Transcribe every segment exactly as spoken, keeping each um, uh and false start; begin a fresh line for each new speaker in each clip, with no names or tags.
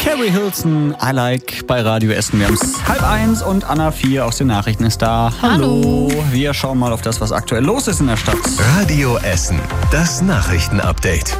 Carrie Hilson, I Like bei Radio Essen. Wir haben es halb eins und Anna vier aus den Nachrichten ist da. Hallo. Hallo. Wir schauen mal auf das, was aktuell los ist in der Stadt.
Radio Essen, das Nachrichtenupdate.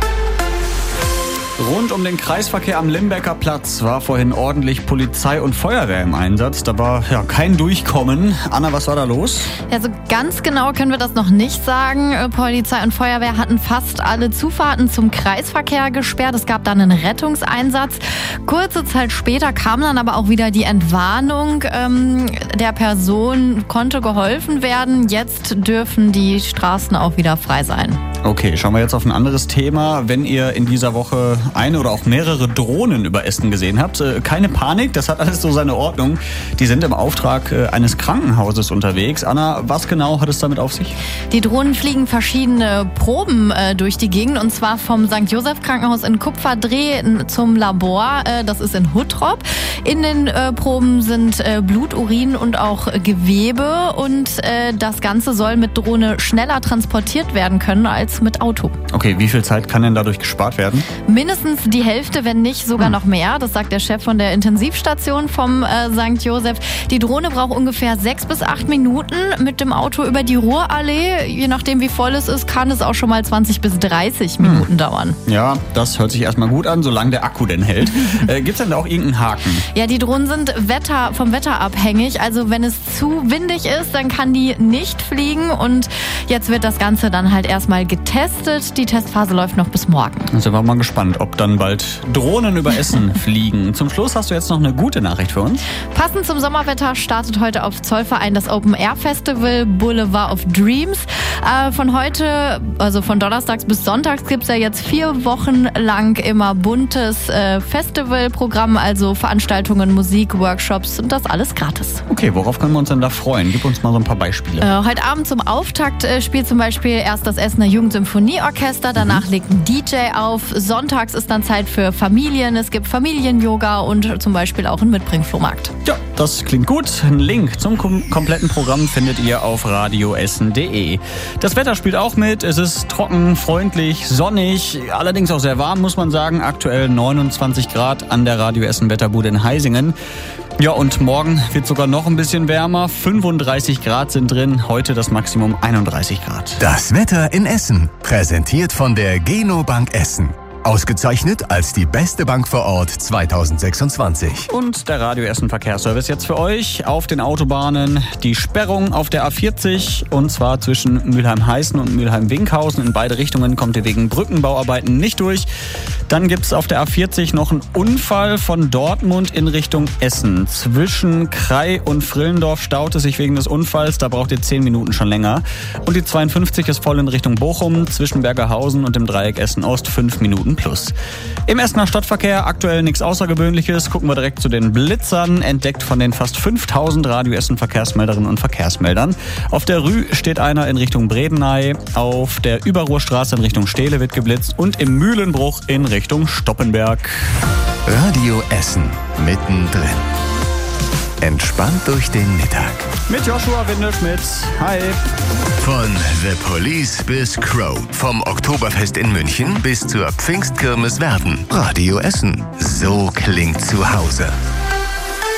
Rund um den Kreisverkehr am Limbecker Platz war vorhin ordentlich Polizei und Feuerwehr im Einsatz. Da war ja kein Durchkommen. Anna, was war da los?
Ja, so ganz genau können wir das noch nicht sagen. Polizei und Feuerwehr hatten fast alle Zufahrten zum Kreisverkehr gesperrt. Es gab dann einen Rettungseinsatz. Kurze Zeit später kam dann aber auch wieder die Entwarnung. Ähm, der Person konnte geholfen werden. Jetzt dürfen die Straßen auch wieder frei sein.
Okay, schauen wir jetzt auf ein anderes Thema. Wenn ihr in dieser Woche eine oder auch mehrere Drohnen über Essen gesehen habt, keine Panik, das hat alles so seine Ordnung. Die sind im Auftrag eines Krankenhauses unterwegs. Anna, was genau hat es damit auf sich?
Die Drohnen fliegen verschiedene Proben äh, durch die Gegend, und zwar vom Sankt Joseph Krankenhaus in Kupferdreh zum Labor, äh, das ist in Huttrop. In den äh, Proben sind äh, Blut, Urin und auch Gewebe, und äh, das Ganze soll mit Drohne schneller transportiert werden können als mit Auto.
Okay, wie viel Zeit kann denn dadurch gespart werden?
Mindestens die Hälfte, wenn nicht sogar
hm.
noch mehr. Das sagt der Chef von der Intensivstation vom äh, Sankt Joseph. Die Drohne braucht ungefähr sechs bis acht Minuten. Mit dem Auto über die Ruhrallee, je nachdem wie voll es ist, kann es auch schon mal zwanzig bis dreißig Minuten hm. dauern.
Ja, das hört sich erstmal gut an, solange der Akku denn hält. äh, Gibt es denn da auch irgendeinen Haken?
Ja, die Drohnen sind Wetter, vom Wetter abhängig. Also wenn es zu windig ist, dann kann die nicht fliegen. Und jetzt wird das Ganze dann halt erstmal getestet. Die Testphase läuft noch bis morgen.
Da sind wir mal gespannt, ob dann bald Drohnen über Essen fliegen. Zum Schluss hast du jetzt noch eine gute Nachricht für uns.
Passend zum Sommerwetter startet heute auf Zollverein das Open Air Festival Boulevard of Dreams. Äh, von heute, also von Donnerstags bis Sonntags, gibt es ja jetzt vier Wochen lang immer buntes äh, Festivalprogramm, also Veranstaltungen, Musik, Workshops und das alles gratis.
Okay, worauf können wir uns denn da freuen? Gib uns mal so ein paar Beispiele.
Äh, heute Abend zum Auftakt äh, spielt zum Beispiel erst das Essener Jugendsymphonieorchester, danach mhm. legt ein D J auf. Sonntags ist dann Zeit für Familien. Es gibt Familien-Yoga und zum Beispiel auch einen Mitbringflohmarkt.
Ja, das klingt gut. Einen Link zum kom- kompletten Programm findet ihr auf radioessen punkt de. Das Wetter spielt auch mit. Es ist trocken, freundlich, sonnig, allerdings auch sehr warm, muss man sagen. Aktuell neunundzwanzig Grad an der Radio Essen Wetterbude in Heisingen. Ja, und morgen wird sogar noch ein bisschen wärmer. fünfunddreißig Grad sind drin, heute das Maximum einunddreißig Grad.
Das Wetter in Essen, präsentiert von der Geno Bank Essen. Ausgezeichnet als die beste Bank vor Ort zweitausendsechsundzwanzig.
Und der Radio Essen Verkehrsservice jetzt für euch. Auf den Autobahnen die Sperrung auf der A vierzig, und zwar zwischen Mülheim-Heißen und Mülheim-Winkhausen. In beide Richtungen kommt ihr wegen Brückenbauarbeiten nicht durch. Dann gibt es auf der A vierzig noch einen Unfall von Dortmund in Richtung Essen. Zwischen Krei und Frillendorf staut es sich wegen des Unfalls. Da braucht ihr zehn Minuten schon länger. Und die zweiundfünfzig ist voll in Richtung Bochum. Zwischen Bergerhausen und dem Dreieck Essen-Ost fünf Minuten plus. Im Essener Stadtverkehr aktuell nichts Außergewöhnliches. Gucken wir direkt zu den Blitzern. Entdeckt von den fast fünftausend Radio Essen Verkehrsmelderinnen und Verkehrsmeldern. Auf der Rü steht einer in Richtung Bredeney. Auf der Überruhrstraße in Richtung Stehle wird geblitzt. Und im Mühlenbruch in Richtung Stoppenberg.
Radio Essen, mittendrin. Entspannt durch den Mittag.
Mit Joshua Windelschmidt. Hi.
Von The Police bis Crow. Vom Oktoberfest in München bis zur Pfingstkirmes Werden. Radio Essen. So klingt zu Hause.